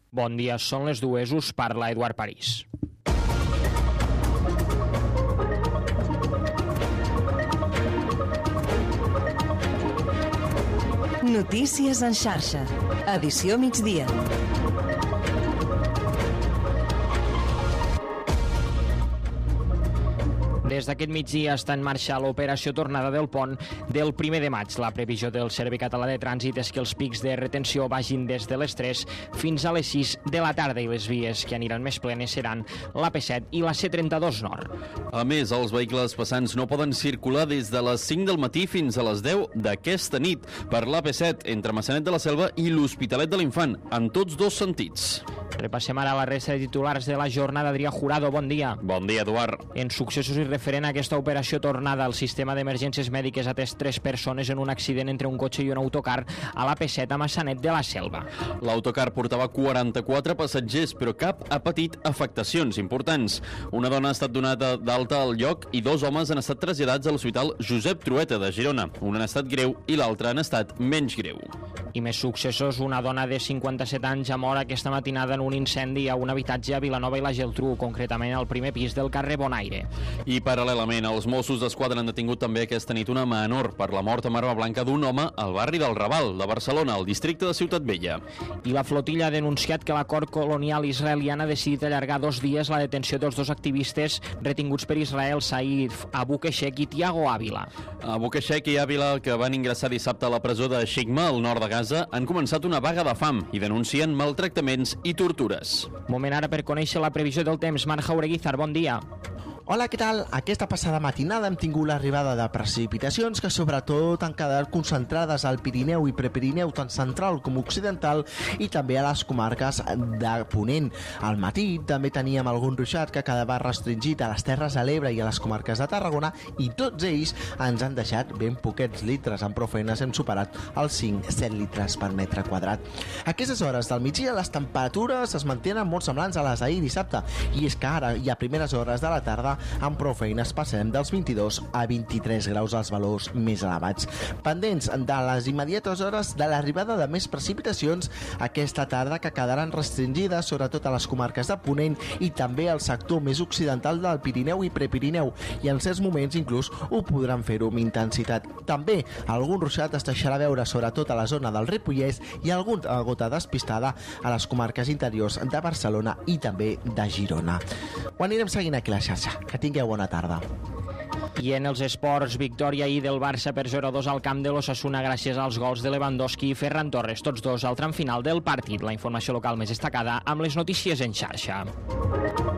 Bon dia, són les dues, us parla Eduard París. Notícies en xarxa. Edició migdia. Des d'aquest migdia està en marxa l'operació tornada del pont del 1 de maig. La previsió del Servei Català de Trànsit és que els pics de retenció vagin des de les 3 fins a les 6 de la tarda i les vies que aniran més plenes seran l'AP7 i la C32 Nord. A més, els vehicles passants no poden circular des de les 5 del matí fins a les 10 d'aquesta nit per l'AP7 entre Maçanet de la Selva i l'Hospitalet de l'Infant, en tots dos sentits. Repassem ara la resta de titulars de la jornada. Adrià Jurado, bon dia. Bon dia, Eduard. En successos i referent a aquesta operació tornada, el sistema d'emergències mèdiques ha atès 3 persones en un accident entre un cotxe i un autocar a l'AP7 a Maçanet de la Selva. L'autocar portava 44 passatgers, però cap ha patit afectacions importants. Una dona ha estat donada d'alta al lloc i 2 homes han estat traslladats a l'Hospital Josep Trueta de Girona. Un en estat greu i l'altre en estat menys greu. I més successos, una dona de 57 anys ha mort aquesta matinada en un incendi a un habitatge a Vilanova i la Geltrú, concretament al primer pis del carrer Bonaire. I paral·lelament, els Mossos d'Esquadra han detingut també aquesta nit una menor per la mort a Marva Blanca d'un home al barri del Raval, de Barcelona, al districte de Ciutat Vella. I la flotilla ha denunciat que la cort colonial israeliana ha decidit allargar 2 dies la detenció dels 2 activistes retinguts per Israel, Saif Abu Keshek i Tiago Ávila. Abu Keshek i Ávila, que van ingressar dissabte a la presó de Shigma, al nord de Gaza, han començat una vaga de fam i denuncien maltractaments i tortures. Moment ara per conèixer la previsió del temps. Marc Jaureguizar, bon dia. Hola, què tal? Aquesta passada matinada hem tingut l'arribada de precipitacions que sobretot han quedat concentrades al Pirineu i Prepirineu, tant central com occidental, i també a les comarques de Ponent. Al matí també teníem algun ruixat que quedava restringit a les Terres de l'Ebre i a les comarques de Tarragona, i tots ells ens han deixat ben poquets litres. En prou feines hem superat els 5-7 litres per metre quadrat. A aquestes hores del migdia les temperatures es mantenen molt semblants a les d'ahir dissabte, i és que ara i a primeres hores de la tarda amb prou feines passem dels 22 a 23 graus als valors més elevats. Pendents de les immediates hores de l'arribada de més precipitacions aquesta tarda, que quedaran restringides sobretot a les comarques de Ponent i també al sector més occidental del Pirineu i Prepirineu, i en certs moments inclús ho podran fer-ho amb intensitat. També algun ruixat es deixarà veure sobretot a la zona del Ripollès i alguna gota despistada a les comarques interiors de Barcelona i també de Girona. Ho anirem seguint aquí a la xarxa. Que tingueu bona tarda. I en els esports, victòria ahir del Barça per 0-2 al camp de l'Osasuna gràcies als gols de Lewandowski i Ferran Torres, tots dos al tram final del partit. La informació local més destacada amb les notícies en xarxa.